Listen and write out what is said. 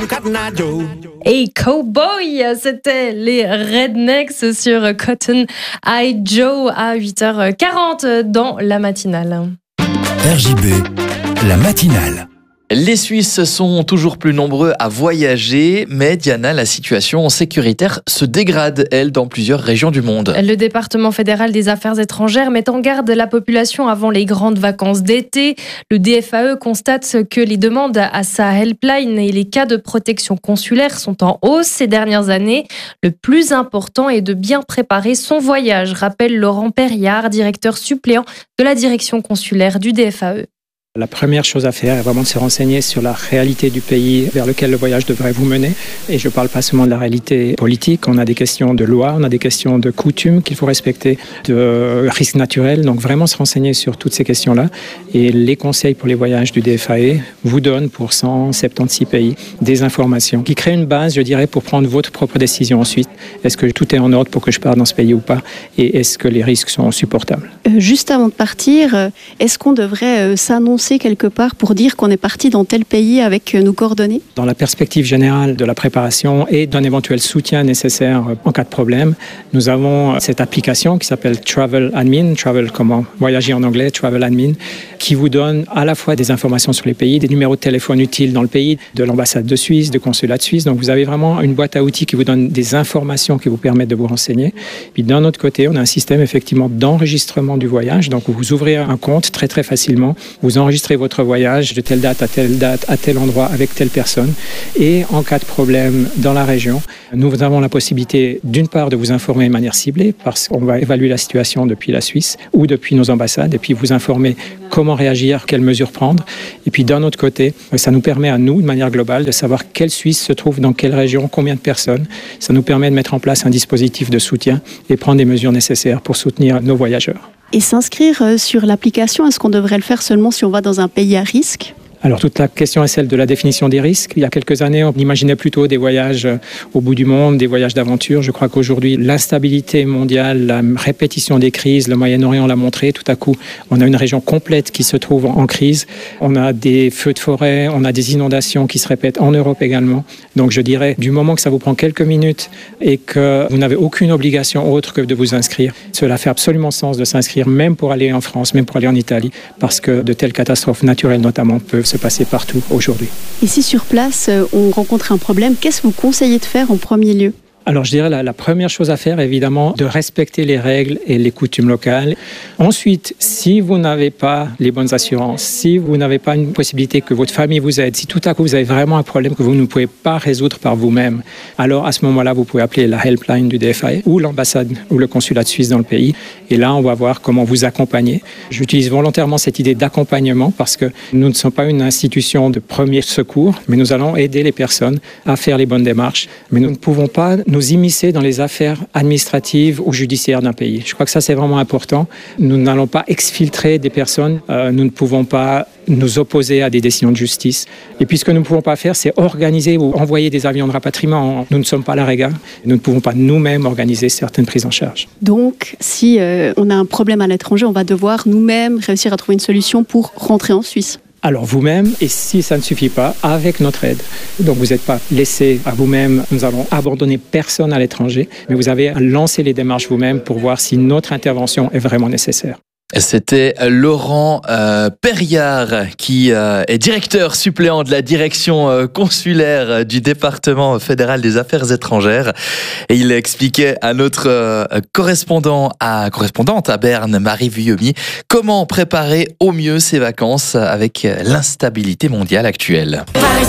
Et Cowboy, c'était les Rednecks sur Cotton Eye Joe à 8h40 dans la matinale. RJB, la matinale. Les Suisses sont toujours plus nombreux à voyager, mais Diana, la situation sécuritaire se dégrade, elle, dans plusieurs régions du monde. Le département fédéral des affaires étrangères met en garde la population avant les grandes vacances d'été. Le DFAE constate que les demandes à sa helpline et les cas de protection consulaire sont en hausse ces dernières années. Le plus important est de bien préparer son voyage, rappelle Laurent Perriard, directeur suppléant de la direction consulaire du DFAE. La première chose à faire est vraiment de se renseigner sur la réalité du pays vers lequel le voyage devrait vous mener. Et je ne parle pas seulement de la réalité politique, on a des questions de loi, on a des questions de coutumes qu'il faut respecter, de risques naturels. Donc vraiment se renseigner sur toutes ces questions-là. Et les conseils pour les voyages du DFAE vous donnent pour 176 pays des informations qui créent une base, je dirais, pour prendre votre propre décision ensuite. Est-ce que tout est en ordre pour que je parte dans ce pays ou pas? Et est-ce que les risques sont supportables? Juste avant de partir, est-ce qu'on devrait s'annoncer quelque part pour dire qu'on est parti dans tel pays avec nos coordonnées? Dans la perspective générale de la préparation et d'un éventuel soutien nécessaire en cas de problème, nous avons cette application qui s'appelle Travel Admin, Travel comment voyager en anglais, Travel Admin, qui vous donne à la fois des informations sur les pays, des numéros de téléphone utiles dans le pays, de l'ambassade de Suisse, de consulat de Suisse. Donc vous avez vraiment une boîte à outils qui vous donne des informations qui vous permettent de vous renseigner. Puis d'un autre côté, on a un système effectivement d'enregistrement du voyage. Donc vous ouvrez un compte très très facilement, vous enregistrez votre voyage de telle date, à tel endroit, avec telle personne. Et en cas de problème dans la région, nous avons la possibilité d'une part de vous informer de manière ciblée, parce qu'on va évaluer la situation depuis la Suisse ou depuis nos ambassades, et puis vous informer comment réagir, quelles mesures prendre. Et puis d'un autre côté, ça nous permet à nous, de manière globale, de savoir quelle Suisse se trouve dans quelle région, combien de personnes. Ça nous permet de mettre en place un dispositif de soutien et prendre des mesures nécessaires pour soutenir nos voyageurs. Et s'inscrire sur l'application, est-ce qu'on devrait le faire seulement si on va dans un pays à risque ? Alors toute la question est celle de la définition des risques. Il y a quelques années, on imaginait plutôt des voyages au bout du monde, des voyages d'aventure. Je crois qu'aujourd'hui, l'instabilité mondiale, la répétition des crises, le Moyen-Orient l'a montré. Tout à coup, on a une région complète qui se trouve en crise. On a des feux de forêt, on a des inondations qui se répètent en Europe également. Donc je dirais, du moment que ça vous prend quelques minutes et que vous n'avez aucune obligation autre que de vous inscrire, cela fait absolument sens de s'inscrire, même pour aller en France, même pour aller en Italie, parce que de telles catastrophes naturelles notamment peuvent se passer partout aujourd'hui. Et si sur place, on rencontre un problème, qu'est-ce que vous conseillez de faire en premier lieu ? Alors je dirais la première chose à faire, évidemment, de respecter les règles et les coutumes locales. Ensuite, si vous n'avez pas les bonnes assurances, si vous n'avez pas une possibilité que votre famille vous aide, si tout à coup vous avez vraiment un problème que vous ne pouvez pas résoudre par vous-même, alors à ce moment-là, vous pouvez appeler la helpline du DFAE ou l'ambassade ou le consulat de Suisse dans le pays. Et là, on va voir comment vous accompagner. J'utilise volontairement cette idée d'accompagnement parce que nous ne sommes pas une institution de premier secours, mais nous allons aider les personnes à faire les bonnes démarches. Mais nous ne pouvons pas nous immiscer dans les affaires administratives ou judiciaires d'un pays. Je crois que ça, c'est vraiment important. Nous n'allons pas exfiltrer des personnes. Nous ne pouvons pas nous opposer à des décisions de justice. Et puis, ce que nous ne pouvons pas faire, c'est organiser ou envoyer des avions de rapatriement. Nous ne sommes pas la REGA. Nous ne pouvons pas nous-mêmes organiser certaines prises en charge. Donc, si on a un problème à l'étranger, on va devoir nous-mêmes réussir à trouver une solution pour rentrer en Suisse. Alors vous-même, et si ça ne suffit pas, avec notre aide. Donc vous n'êtes pas laissé à vous-même, nous allons abandonner personne à l'étranger, mais vous avez à lancer les démarches vous-même pour voir si notre intervention est vraiment nécessaire. C'était Laurent Perriard qui est directeur suppléant de la direction consulaire du département fédéral des affaires étrangères et il expliquait à notre correspondante à Berne, Marie Vuillemi, comment préparer au mieux ses vacances avec l'instabilité mondiale actuelle.